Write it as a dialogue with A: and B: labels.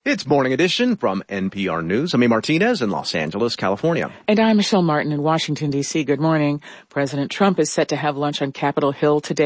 A: It's Morning Edition from NPR News. I'm A. Martinez in Los Angeles, California.
B: And I'm Michelle Martin in Washington, D.C. Good morning. President Trump is set to have lunch on Capitol Hill today.